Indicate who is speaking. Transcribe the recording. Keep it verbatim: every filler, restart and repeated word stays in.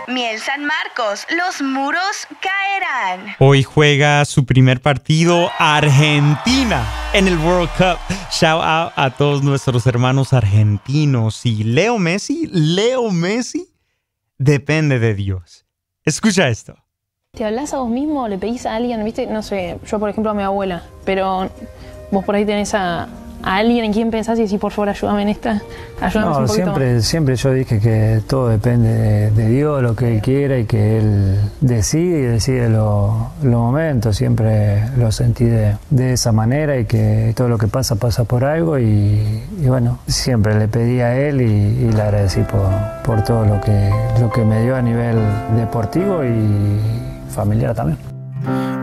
Speaker 1: Miel San Marcos, los muros caerán.
Speaker 2: Hoy juega su primer partido Argentina en el World Cup. Shout out a todos nuestros hermanos argentinos. Y Leo Messi, Leo Messi depende de Dios. Escucha esto.
Speaker 3: ¿Te hablas a vos mismo? ¿Le pedís a alguien? ¿Viste? No sé, yo por ejemplo a mi abuela, pero vos por ahí tenés a, a alguien en quien pensás y decís, por favor, ayúdame en esta, ayúdame
Speaker 4: No,
Speaker 3: un poquito
Speaker 4: siempre,
Speaker 3: más.
Speaker 4: siempre yo dije que todo depende de, de Dios, lo que Él quiera y que Él decide y decide los lo momentos. Siempre lo sentí de, de esa manera y que todo lo que pasa, pasa por algo y, y bueno, siempre le pedí a Él y, y le agradecí por, por todo lo que, lo que me dio a nivel deportivo y familiar también.